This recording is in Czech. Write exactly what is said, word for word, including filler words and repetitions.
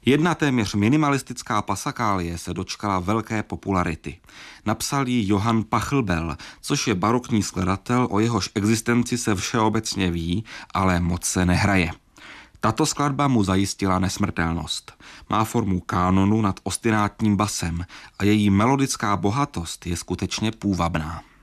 Jedna téměř minimalistická pasakálie se dočkala velké popularity. Napsal ji Johann Pachelbel, což je barokní skladatel, o jehož existenci se všeobecně ví, ale moc se nehraje. Tato skladba mu zajistila nesmrtelnost. Má formu kánonu nad ostinátním basem a její melodická bohatost je skutečně půvabná.